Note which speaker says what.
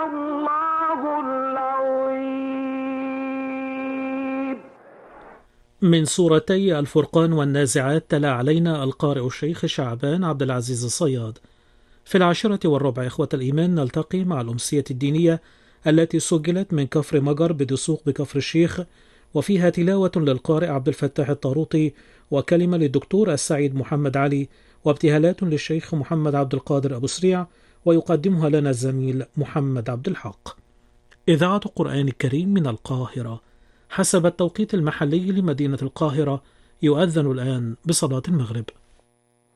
Speaker 1: الله العظيم.
Speaker 2: من سورتي الفرقان والنازعات تلا علينا القارئ الشيخ شعبان عبد العزيز الصياد. في 10:15 إخوة الإيمان نلتقي مع الأمسية الدينية التي سجلت من كفر مجر بدسوق بكفر الشيخ، وفيها تلاوة للقارئ عبد الفتاح الطاروطي، وكلمة للدكتور السعيد محمد علي، وابتهالات للشيخ محمد عبد القادر أبو سريع، ويقدمها لنا الزميل محمد عبد الحق. إذاعة القرآن الكريم من القاهرة. حسب التوقيت المحلي لمدينة القاهرة يؤذن الآن بصلاة المغرب.